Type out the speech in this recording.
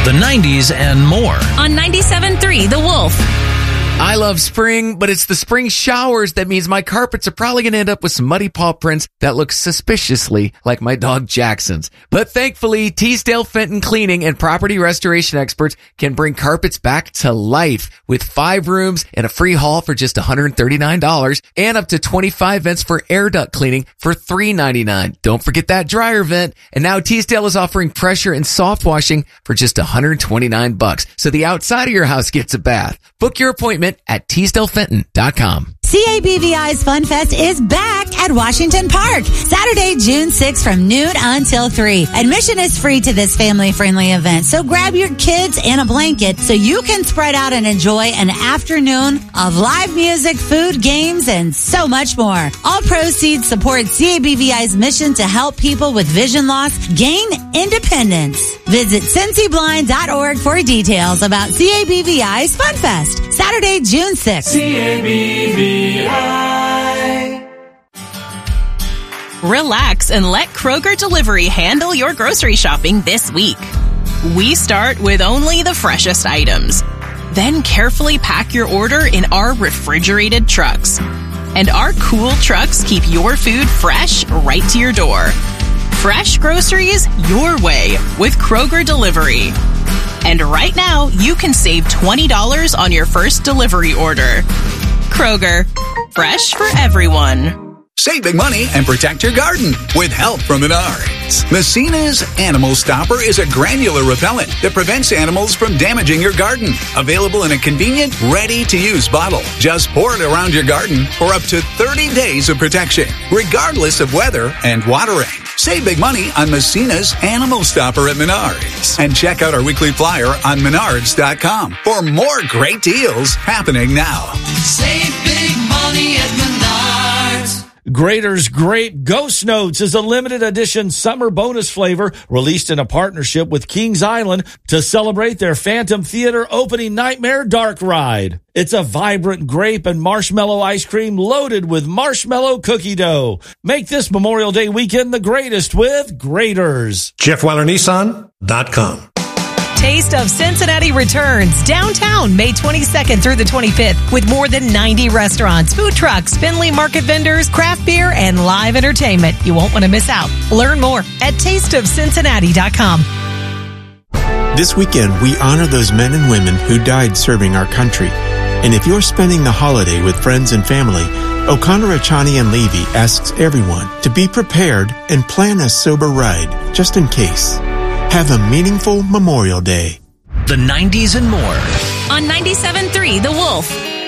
The 90s and more. On 97.3 The Wolf. I love spring, but it's the spring showers that means my carpets are probably going to end up with some muddy paw prints that look suspiciously like my dog Jackson's. But thankfully, Teasdale Fenton Cleaning and Property Restoration Experts can bring carpets back to life with 5 rooms and a free haul for just $139 and up to 25 vents for air duct cleaning for $399. Don't forget that dryer vent. And now Teasdale is offering pressure and soft washing for just $129. So the outside of your house gets a bath. Book your appointment at TeasdaleFenton.com. CABVI's Fun Fest is back at Washington Park, Saturday, June 6th from noon until 3. Admission is free to this family-friendly event, so grab your kids and a blanket so you can spread out and enjoy an afternoon of live music, food, games, and so much more. All proceeds support CABVI's mission to help people with vision loss gain independence. Visit cincyblind.org for details about CABVI's Fun Fest, Saturday, June 6th. CABVI. Relax and let Kroger Delivery handle your grocery shopping this week. We start with only the freshest items. Then carefully pack your order in our refrigerated trucks. And our cool trucks keep your food fresh right to your door. Fresh groceries your way with Kroger Delivery. And right now, you can save $20 on your first delivery order. Kroger, fresh for everyone. Save big money and protect your garden with help from Menards. Messina's Animal Stopper is a granular repellent that prevents animals from damaging your garden. Available in a convenient, ready-to-use bottle. Just pour it around your garden for up to 30 days of protection, regardless of weather and watering. Save big money on Messina's Animal Stopper at Menards. And check out our weekly flyer on Menards.com for more great deals happening now. Save big money at Menards. Grater's Grape Ghost Notes is a limited edition summer bonus flavor released in a partnership with Kings Island to celebrate their Phantom Theater opening Nightmare Dark Ride. It's a vibrant grape and marshmallow ice cream loaded with marshmallow cookie dough. Make this Memorial Day weekend the greatest with Grater's. JeffWeilerNissan.com. Taste of Cincinnati returns downtown May 22nd through the 25th with more than 90 restaurants, food trucks, Findlay market vendors, craft beer, and live entertainment. You won't want to miss out. Learn more at tasteofcincinnati.com. This weekend, we honor those men and women who died serving our country. And if you're spending the holiday with friends and family, O'Connor, Achani, and Levy asks everyone to be prepared and plan a sober ride, just in case. Have a meaningful Memorial Day. The 90s and more. On 97.3 The Wolf.